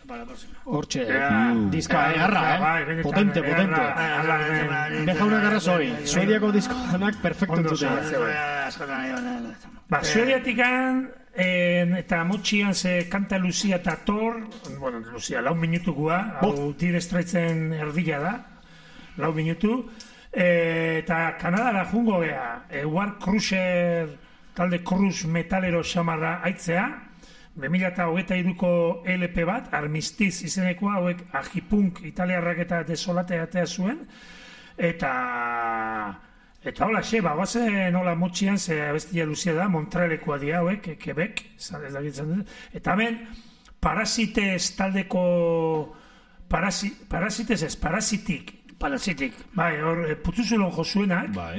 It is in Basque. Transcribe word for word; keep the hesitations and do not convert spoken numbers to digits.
Hortxe, diska, egarra, eh? Potente, potente. Bejaunak arrazoi, Suediako disko danak perfecto entzute. Ba, Suediatikan, eta motxian ze kanta Lucia eta Thor, bueno, Lucia, lau minutukua, hau Dire Straitsen erdila da, lau minutu, eta Kanadara jungo geha, War Cruiser, talde cruz metalero xamarra aitzea, bemila eta hogeita iruko L P bat, Armistiz izenekoa, hauek Agipunk italiarrak eta desolatea atea zuen, eta eta hola, xe, ba, guazen hola motxian, ze abestia Luzia da, Montrealekoa dia hauek, Quebec, eta hemen, Parasites taldeko, Parasites ez, Parasitik, Parasitik. Bai, hor, putzuzulon josuenak,